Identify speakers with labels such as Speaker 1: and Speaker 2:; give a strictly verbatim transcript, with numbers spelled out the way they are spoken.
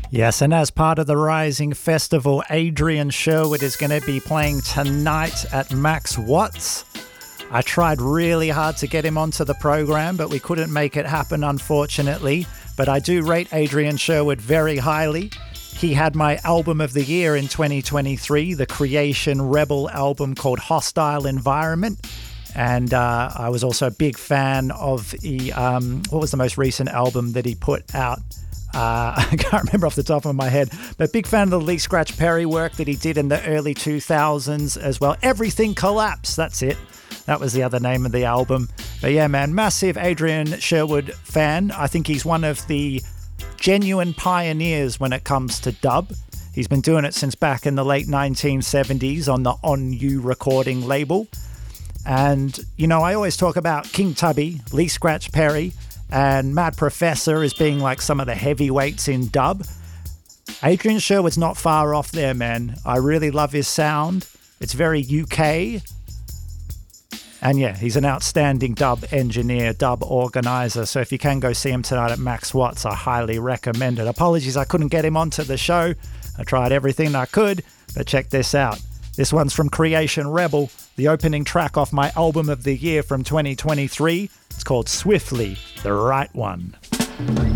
Speaker 1: Yes, and as part of the Rising Festival, Adrian Sherwood is going to be playing tonight at Max Watts. I tried really hard to get him onto the program, but we couldn't make it happen, unfortunately. But I do rate Adrian Sherwood very highly. He had my album of the year in twenty twenty-three, the Creation Rebel album called Hostile Environment. And uh, I was also a big fan of the, um, what was the most recent album that he put out? Uh, I can't remember off the top of my head, but big fan of the Lee Scratch Perry work that he did in the early two thousands as well. Everything Collapsed, that's it. That was the other name of the album. But yeah, man, massive Adrian Sherwood fan. I think he's one of the genuine pioneers when it comes to dub. He's been doing it since back in the late nineteen seventies on the On You recording label. And, you know, I always talk about King Tubby, Lee Scratch Perry, and Mad Professor as being like some of the heavyweights in dub. Adrian Sherwood's not far off there, man. I really love his sound. It's very U K. And yeah, he's an outstanding dub engineer, dub organizer. So if you can go see him tonight at Max Watts, I highly recommend it. Apologies, I couldn't get him onto the show. I tried everything I could, but check this out. This one's from Creation Rebel, the opening track off my album of the year from twenty twenty-three. It's called Swiftly, the Right One.